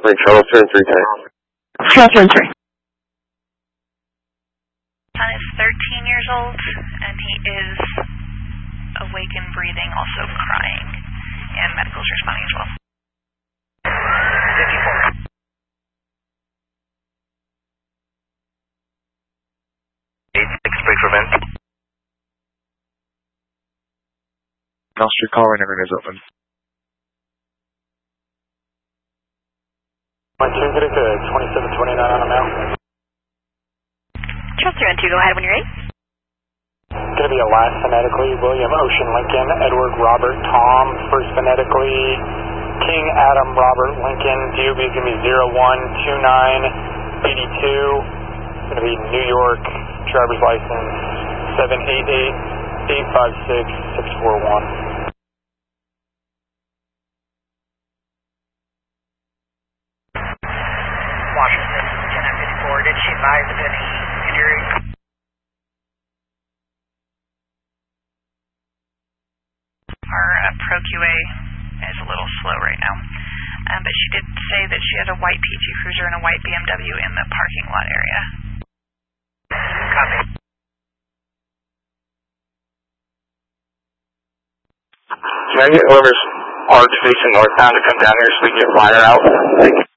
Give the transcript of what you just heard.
Wait, Charles turned 310. Charles turned 3. Son is 13 years old, and he is awake and breathing, also crying, and medical's responding as well. 54. Break for vent. Nostra call whenever it is open. Transit to 2729 on a mile. Charles 312, go ahead when you're ready. It's going to be a last phonetically. William Ocean Lincoln, Edward Robert Tom, first phonetically. King Adam Robert Lincoln, DOB is going to be 012982. It's going to be New York, driver's license 788-856-641. Washington, 1054. Did she advise of any injury? Our ProQA is a little slow right now, but she did say that she had a white PT Cruiser and a white BMW in the parking lot area. Copy. Can I get whoever's parked facing northbound to come down here so we can get fire out? Thank you.